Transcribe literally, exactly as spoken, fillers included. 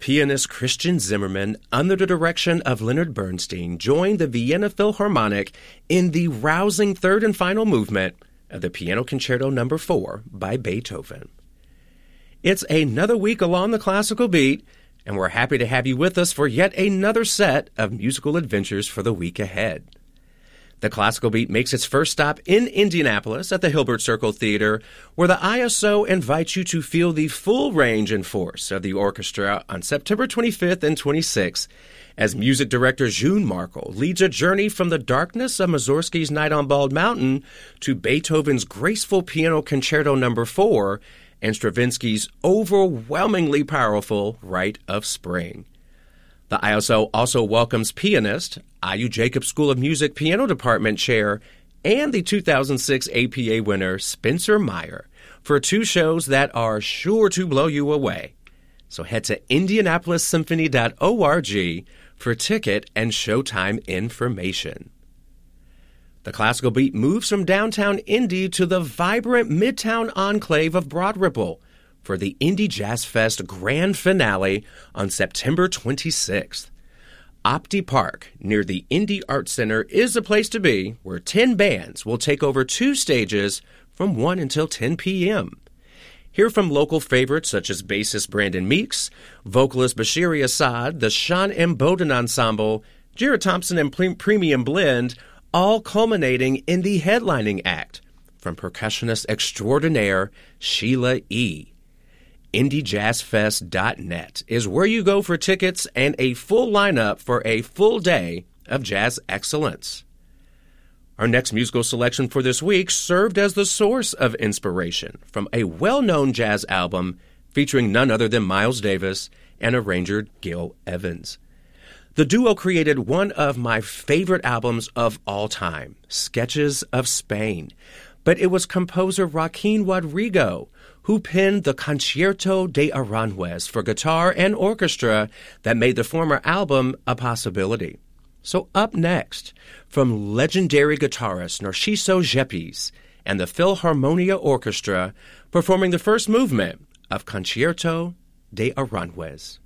pianist Christian Zimmermann, under the direction of Leonard Bernstein, joined the Vienna Philharmonic in the rousing third and final movement of the Piano Concerto Number four by Beethoven. It's another week along the classical beat, and we're happy to have you with us for yet another set of musical adventures for the week ahead. The Classical Beat makes its first stop in Indianapolis at the Hilbert Circle Theater, where the I S O invites you to feel the full range and force of the orchestra on September twenty-fifth and twenty-sixth, as music director June Markle leads a journey from the darkness of Mussorgsky's Night on Bald Mountain to Beethoven's graceful Piano Concerto Number four and Stravinsky's overwhelmingly powerful Rite of Spring. The I S O also welcomes pianist, I U Jacobs School of Music Piano Department Chair, and the two thousand six A P A winner Spencer Meyer for two shows that are sure to blow you away. So head to indianapolis symphony dot org for ticket and showtime information. The Classical Beat moves from downtown Indy to the vibrant Midtown enclave of Broad Ripple for the Indy Jazz Fest grand finale on September twenty-sixth. Opti Park, near the Indy Art Center, is the place to be, where ten bands will take over two stages from one until ten p.m. Hear from local favorites such as bassist Brandon Meeks, vocalist Bashiri Assad, the Sean M. Bowden Ensemble, Jared Thompson and Pre- Premium Blend, all culminating in the headlining act from percussionist extraordinaire Sheila E. Indy Jazz Fest dot net is where you go for tickets and a full lineup for a full day of jazz excellence. Our next musical selection for this week served as the source of inspiration from a well-known jazz album featuring none other than Miles Davis and arranger Gil Evans. The duo created one of my favorite albums of all time, Sketches of Spain, but it was composer Joaquin Rodrigo who penned the Concierto de Aranjuez for guitar and orchestra that made the former album a possibility. So up next, from legendary guitarist Narciso Yepes and the Philharmonia Orchestra, performing the first movement of Concierto de Aranjuez.